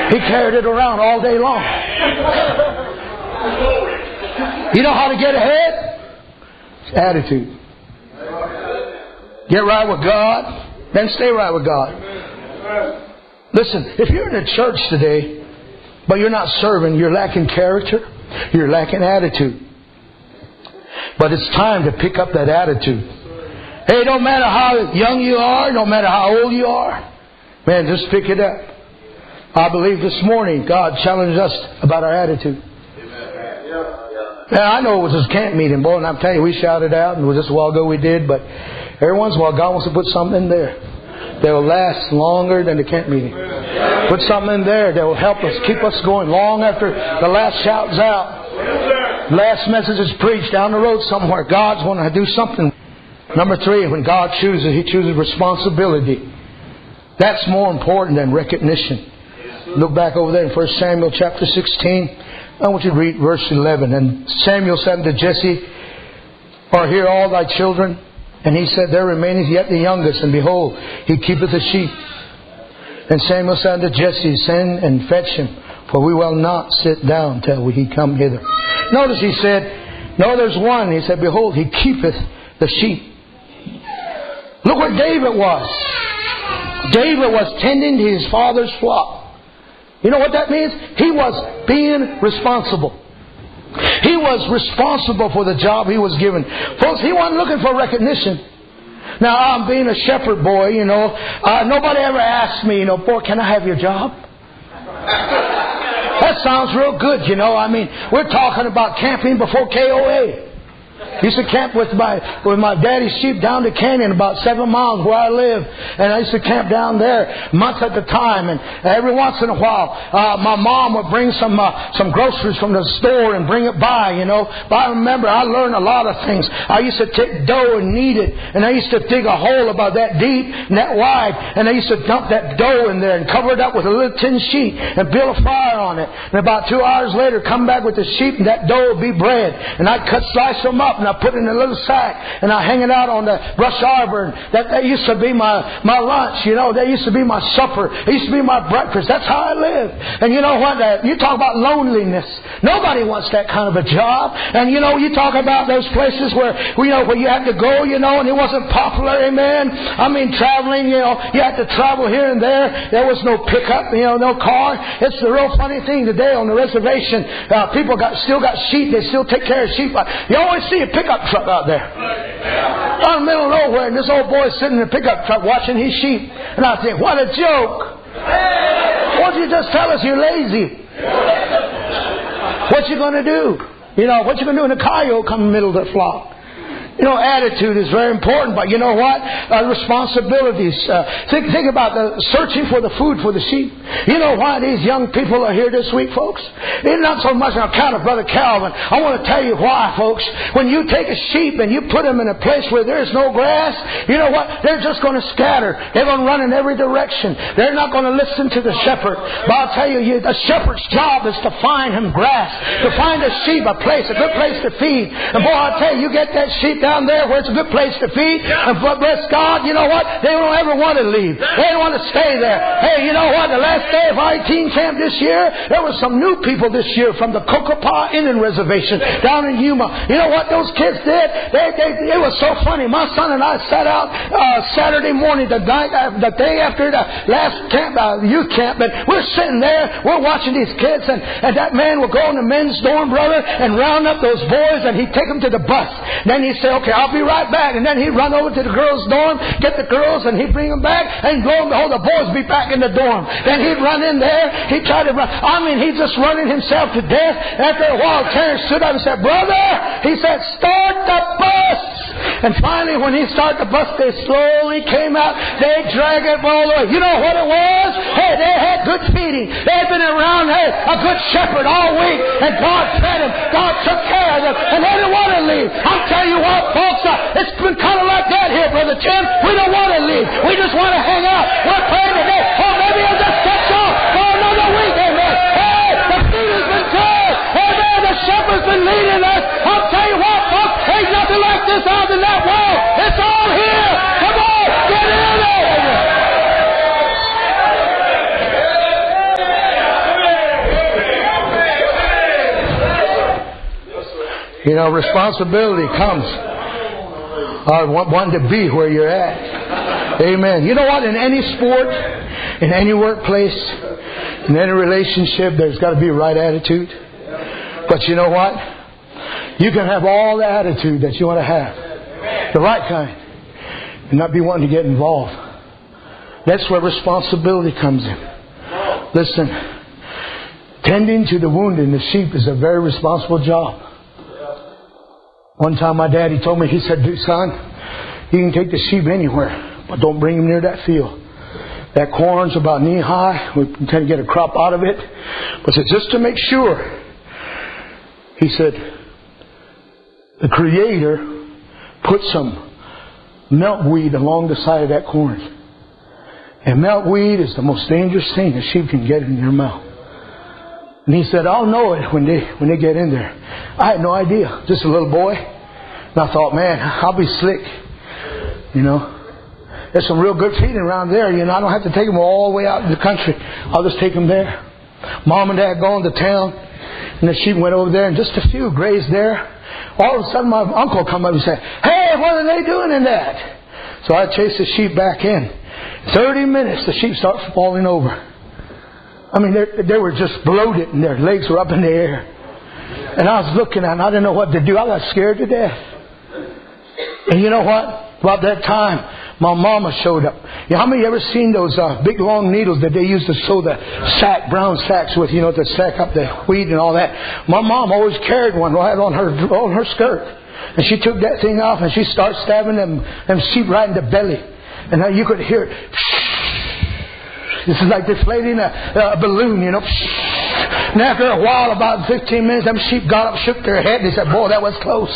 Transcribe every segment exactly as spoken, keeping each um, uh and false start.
He carried it around all day long. You know how to get ahead? It's attitude. Get right with God, then stay right with God. Listen, if you're in a church today, but you're not serving, you're lacking character, you're lacking attitude. But it's time to pick up that attitude. Hey, no matter how young you are, no matter how old you are, man, just pick it up. I believe this morning God challenged us about our attitude. Now, I know it was His camp meeting, boy, and I'm telling you, we shouted out, and it was just a while ago we did, but every once in a while God wants to put something in there that will last longer than the camp meeting. Put something in there that will help us, keep us going long after the last shout's out. Last message is preached down the road somewhere. God's going to do something. Number three, when God chooses, He chooses responsibility. That's more important than recognition. Look back over there in First Samuel chapter sixteen. I want you to read verse eleven. And Samuel said unto Jesse, Are here all thy children? And he said, There remaineth yet the youngest, and behold, he keepeth the sheep. And Samuel said unto Jesse, Send and fetch him, for we will not sit down till he come hither. Notice he said, No, there's one. He said, Behold, he keepeth the sheep. Look where David was. David was tending to his father's flock. You know what that means? He was being responsible. He was responsible for the job he was given. Folks, he wasn't looking for recognition. Now, I'm being a shepherd boy, you know. Uh, nobody ever asked me, you know, boy, can I have your job? That sounds real good, you know. I mean, we're talking about camping before K O A. Used to camp with my with my daddy's sheep down the canyon about seven miles where I live. And I used to camp down there months at a time. And every once in a while, uh, my mom would bring some uh, some groceries from the store and bring it by, you know. But I remember I learned a lot of things. I used to take dough and knead it. And I used to dig a hole about that deep and that wide. And I used to dump that dough in there and cover it up with a little tin sheet and build a fire on it. And about two hours later, come back with the sheep and that dough would be bread. And I'd cut, slice them up. And I put it in a little sack and I hang it out on the brush arbor. And that, that used to be my, my lunch, you know. That used to be my supper. It used to be my breakfast. That's how I lived. And you know what? Uh, you talk about loneliness. Nobody wants that kind of a job. And you know, you talk about those places where, you know, where you had to go, you know, and it wasn't popular, amen. I mean, traveling, you know, you had to travel here and there. There was no pickup, you know, no car. It's the real funny thing today on the reservation. Uh, people got still got sheep. They still take care of sheep. You always see a pickup truck out there. Out in the middle of nowhere, and this old boy sitting in a pickup truck watching his sheep. And I think, what a joke. Why don't you just tell us you're lazy? What you going to do? You know, what you going to do when a coyote come in the middle of the flock? You know, attitude is very important, but you know what? Uh, responsibilities. Uh, think, think about the searching for the food for the sheep. You know why these young people are here this week, folks? It's not so much on account of Brother Calvin. I want to tell you why, folks. When you take a sheep and you put them in a place where there's no grass, you know what? They're just going to scatter. They're going to run in every direction. They're not going to listen to the shepherd. But I'll tell you, you, the shepherd's job is to find him grass, to find a sheep, a place, a good place to feed. And boy, I'll tell you, you get that sheep down there where it's a good place to feed, yeah. And bless God, you know what? They don't ever want to leave. They don't want to stay there. Hey, you know what? The last day of our teen camp this year, there were some new people this year from the Cocopah Indian Reservation down in Yuma. You know what those kids did? They, they, it was so funny. My son and I sat out uh, Saturday morning, the, night, uh, the day after the last camp, uh, youth camp, and we're sitting there, we're watching these kids, and, and that man would go in the men's dorm, brother, and round up those boys, and he'd take them to the bus. Then he'd say, okay, I'll be right back. And then he'd run over to the girls' dorm, get the girls, and he'd bring them back. And lo and behold, the boys be back in the dorm. Then he'd run in there. He'd try to run. I mean, he's just running himself to death. After a while, Terrence stood up and said, brother, he said, start the bus. And finally, when he started the bus, they slowly came out. They dragged it all the way. You know what it was? Hey, they had good feeding. They had been around, hey, a good shepherd all week. And God fed them. God took care of them. And they didn't want to leave. I'm telling you what, folks, uh, it's been kind of like that here, Brother Tim. We don't want to leave. We just want to hang out. We're praying today. Oh, maybe I'll just catch off for another week. Amen. Hey, the feed has been good. Amen. The shepherd's been leading us. I'll tell you what, folks, ain't nothing like this out in that world. It's all here. Come on, get in there. You know, responsibility comes. I want one to be where you're at. Amen. You know what? In any sport, in any workplace, in any relationship, there's got to be a right attitude. But you know what? You can have all the attitude that you want to have. The right kind. And not be wanting to get involved. That's where responsibility comes in. Listen, tending to the wounded in the sheep is a very responsible job. One time my daddy told me, he said, son, you can take the sheep anywhere, but don't bring them near that field. That corn's about knee high. We intend to get a crop out of it. But said, just to make sure, he said, the Creator put some milkweed along the side of that corn. And milkweed is the most dangerous thing a sheep can get in their mouth. And he said, I'll know it when they when they get in there. I had no idea. Just a little boy. And I thought, man, I'll be slick. You know. There's some real good feeding around there. You know, I don't have to take them all the way out in the country. I'll just take them there. Mom and Dad going to town. And the sheep went over there and just a few grazed there. All of a sudden my uncle come up and said, hey, what are they doing in that? So I chased the sheep back in. Thirty minutes the sheep start falling over. I mean, they were just bloated and their legs were up in the air. And I was looking at them. I didn't know what to do. I got scared to death. And you know what? About that time, my mama showed up. You know, how many of you ever seen those uh, big long needles that they used to sew the sack, brown sacks with, you know, to sack up the wheat and all that? My mom always carried one right on her on her skirt. And she took that thing off and she started stabbing them, them sheep right in the belly. And now you could hear it. This is like deflating a, a balloon, you know. And after a while, about fifteen minutes, them sheep got up, shook their head, and they said, boy, that was close.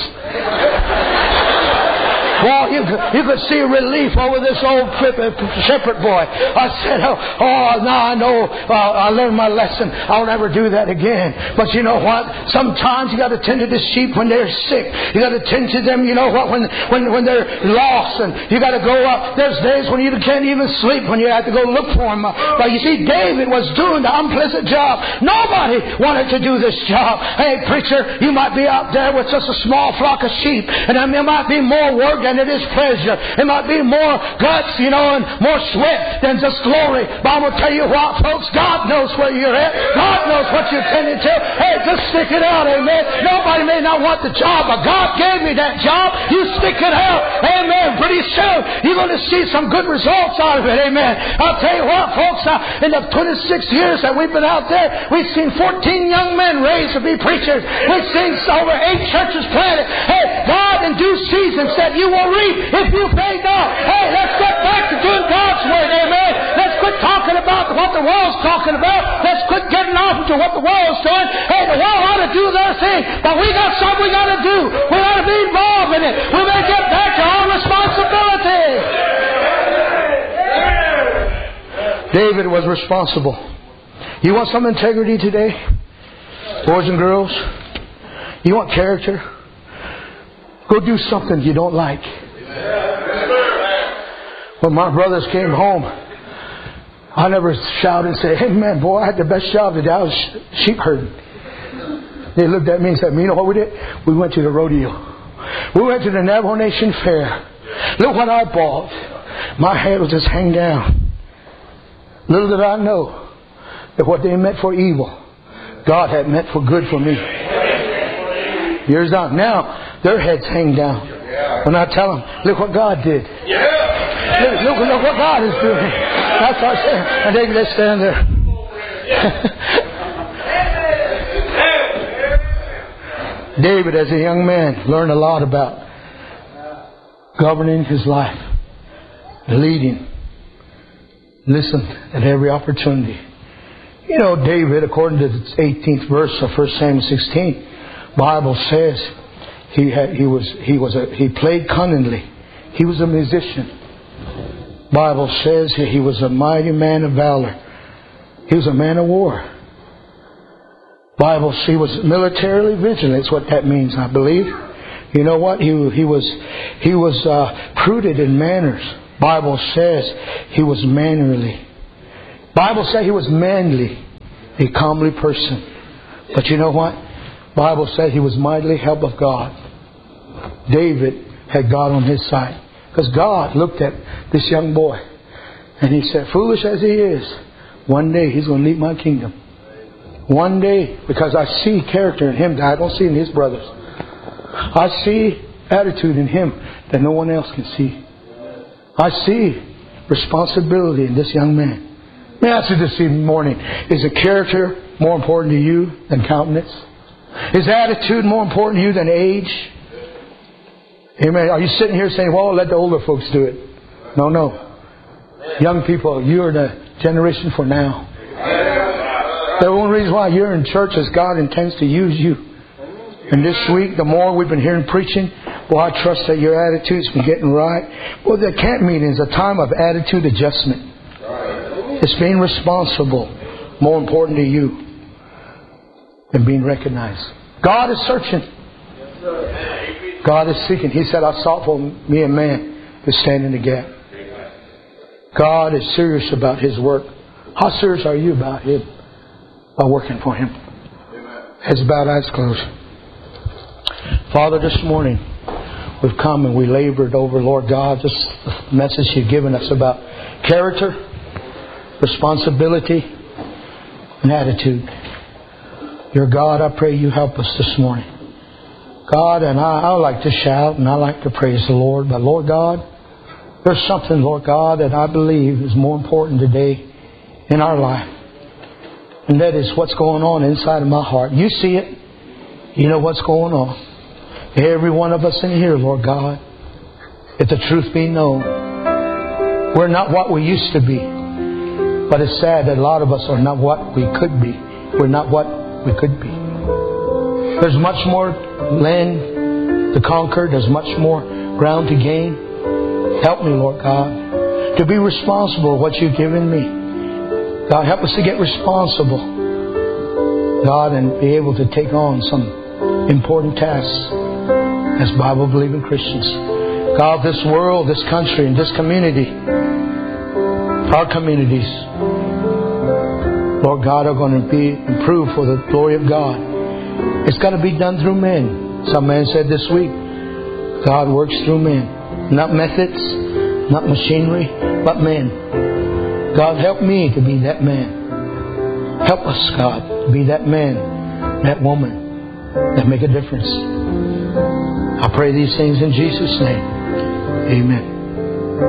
Well, you could, you could see relief over this old shepherd boy. I said, oh, oh now I know. Uh, I learned my lesson. I'll never do that again. But you know what? Sometimes you got to tend to the sheep when they're sick. You got to tend to them, you know what, when when when they're lost. And you got to go up. There's days when you can't even sleep, when you have to go look for them. But you see, David was doing the unpleasant job. Nobody wanted to do this job. Hey, preacher, you might be out there with just a small flock of sheep. And I mean, it might be more work and it is pleasure. It might be more guts, you know, and more sweat than just glory. But I'm going to tell you what, folks, God knows where you're at. God knows what you're tending to. Hey, just stick it out, amen. Nobody may not want the job, but God gave me that job. You stick it out, amen. Pretty soon, you're going to see some good results out of it, amen. I'll tell you what, folks, uh, in the twenty-six years that we've been out there, we've seen fourteen young men raised to be preachers. We've seen over eight churches planted. Hey, God in due season said, you will reap if you faint not. Hey, let's get back to doing God's word, amen. Let's quit talking about what the world's talking about. Let's quit getting off into what the world's doing. Hey, the world ought to do their thing, but we got something we got to do. We ought to be involved in it. We may get back to our responsibility. David was responsible. You want some integrity today? Boys and girls? You want character? Go do something you don't like. When my brothers came home, I never shouted and said, hey man, boy, I had the best job today. I was sheep herding. They looked at me and said, you know what we did? We went to the rodeo. We went to the Navajo Nation Fair. Look what I bought. My head was just hanging down. Little did I know that what they meant for evil, God had meant for good for me. Years down. Now, their heads hang down. When I tell them, look what God did. Look, look, look what God is doing. That's what I say. And they, they stand there. David, as a young man, learned a lot about governing his life, leading. Listen at every opportunity. You know, David, according to the eighteenth verse of First Samuel sixteen, Bible says he had, he was he was a, he played cunningly. He was a musician. Bible says he was a mighty man of valor. He was a man of war. Bible, he was militarily vigilant. That's what that means, I believe. You know what? He he was he was uh, prudent in manners. Bible says he was mannerly. Bible says he was manly, a comely person. But you know what? The Bible said he was mightily helped of God. David had God on his side. Because God looked at this young boy and He said, foolish as he is, one day he's going to lead my kingdom. One day, because I see character in him that I don't see in his brothers. I see attitude in him that no one else can see. I see responsibility in this young man. Let me ask you this morning, is the character more important to you than countenance? Is attitude more important to you than age? Amen. Are you sitting here saying, well, let the older folks do it? No, no. Young people, you are the generation for now. The only reason why you're in church is God intends to use you. And this week, the more we've been hearing preaching, well, I trust that your attitude's been getting right. Well, the camp meeting is a time of attitude adjustment. It's being responsible more important to you than being recognized. God is searching. God is seeking. He said, I sought for me a man to stand in the gap. God is serious about His work. How serious are you about Him? By working for Him. Heads bowed, eyes closed. Father, this morning we've come and we labored over, Lord God, this message You've given us about character, responsibility, and attitude. Dear God, I pray You help us this morning. God, and I, I like to shout and I like to praise the Lord, but Lord God, there's something, Lord God, that I believe is more important today in our life. And that is what's going on inside of my heart. You see it. You know what's going on. Every one of us in here, Lord God, if the truth be known, we're not what we used to be. But it's sad that a lot of us are not what we could be. We're not what we could be. There's much more land to conquer. There's much more ground to gain. Help me, Lord God, to be responsible for what You've given me. God, help us to get responsible, God, and be able to take on some important tasks as Bible-believing Christians. God, this world, this country, and this community, our communities, Lord God, are going to be improved for the glory of God. It's got to be done through men. Some man said this week, God works through men. Not methods, not machinery, but men. God, help me to be that man. Help us, God, to be that man, that woman that make a difference. I pray these things in Jesus' name. Amen.